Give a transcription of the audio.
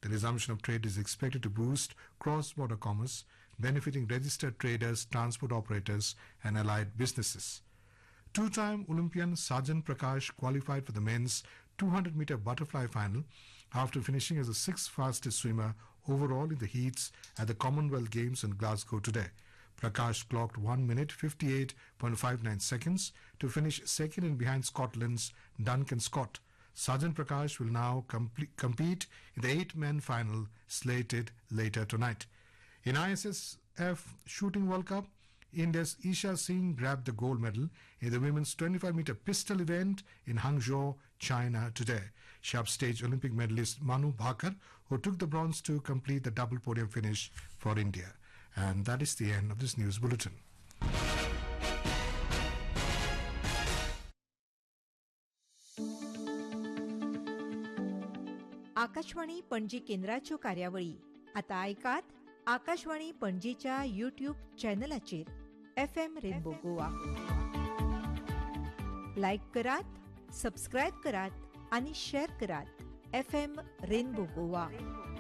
The resumption of trade is expected to boost cross-border commerce, benefiting registered traders, transport operators, and allied businesses. Two-time Olympian Sajan Prakash qualified for the men's 200-meter butterfly final after finishing as the sixth fastest swimmer overall in the heats at the Commonwealth Games in Glasgow today. Prakash clocked 1 minute 58.59 seconds to finish second in behind Scotland's Duncan Scott. Sajan Prakash will now compete in the 8-man final slated later tonight. In ISSF Shooting World Cup, India's Isha Singh grabbed the gold medal in the women's 25-meter pistol event in Hangzhou, China today. She upstaged Olympic medalist Manu Bhaker, who took the bronze to complete the double podium finish for India. And that is the end of this news bulletin. Akashvani Panaji केंद्राच्यो कार्यावळी आता ऐकात Akashvani पणजीच्या YouTube चॅनलाचेर FM rainbow Goa. लायक करात, subscribe करात आणि share करात FM rainbow Goa.